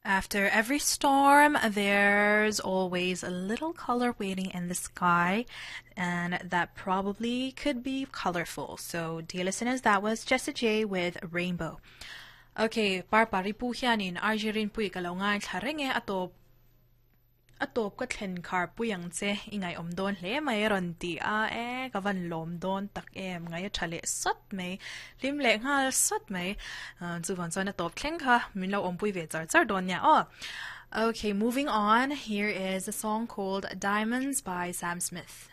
After every storm, there's always a little color waiting in the sky, and that probably could be colorful. So, dear listeners, that was Jessa J with Rainbow. Okay, parpari po hianin, arjirin po ikalongan tlarenge atop ka tlen kar po yang tse ingay omdon le mayroon ti kavan lom don tak ngay chale sot may lim le ngal sot may zuvan son atop tlen ka minlaw ompuy ve zar don ya Okay, moving on. Here is a song called Diamonds by Sam Smith.